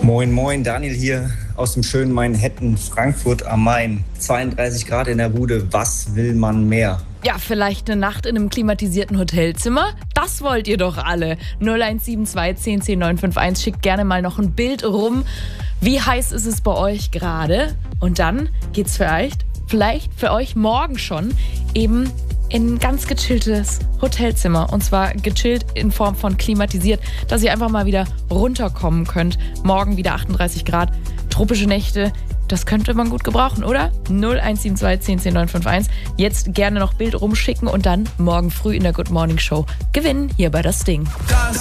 Moin, moin, Daniel hier aus dem schönen Manhattan, Frankfurt am Main. 32 Grad in der Bude, was will man mehr? Ja, vielleicht eine Nacht in einem klimatisierten Hotelzimmer? Das wollt ihr doch alle. 0172 10 10 951, schickt gerne mal noch ein Bild rum. Wie heiß ist es bei euch gerade? Und dann geht's vielleicht für euch morgen schon eben in ein ganz gechilltes Hotelzimmer. Und zwar gechillt in Form von klimatisiert, dass ihr einfach mal wieder runterkommen könnt. Morgen wieder 38 Grad, tropische Nächte. Das könnte man gut gebrauchen, oder? 0172 10 10 951. Jetzt gerne noch Bild rumschicken und dann morgen früh in der Good Morning Show gewinnen hier bei Das Ding.